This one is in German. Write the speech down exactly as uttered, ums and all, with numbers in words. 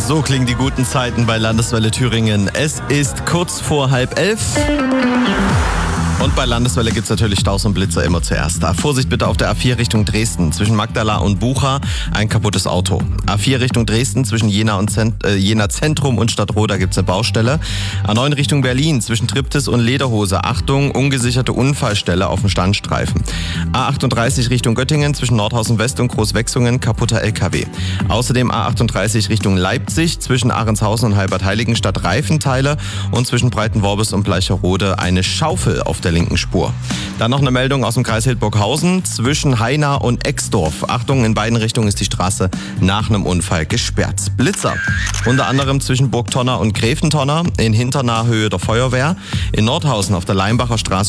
So klingen die guten Zeiten bei Landeswelle Thüringen. Es ist kurz vor halb elf. Und bei Landeswelle gibt es natürlich Staus und Blitzer immer zuerst. Da Vorsicht bitte auf der A vier Richtung Dresden. Zwischen Magdala und Bucha ein kaputtes Auto. A vier Richtung Dresden zwischen Jena, und Zent- äh, Jena Zentrum und Stadtroda gibt es eine Baustelle. A neun Richtung Berlin zwischen Triptis und Lederhose. Achtung, ungesicherte Unfallstelle auf dem Standstreifen. A achtunddreißig Richtung Göttingen zwischen Nordhausen West und Großwechsungen kaputter L K W. Außerdem A achtunddreißig Richtung Leipzig zwischen Ahrenshausen und Halbert-Heiligenstadt Reifenteile und zwischen Breitenworbis und Bleicherode eine Schaufel auf der linken Spur. Dann noch eine Meldung aus dem Kreis Hildburghausen zwischen Haina und Exdorf. Achtung, in beiden Richtungen ist die Straße nach einem Unfall gesperrt. Blitzer. Unter anderem zwischen Burgtonner und Gräfentonner, in Hinternah Höhe der Feuerwehr, in Nordhausen auf der Leimbacher Straße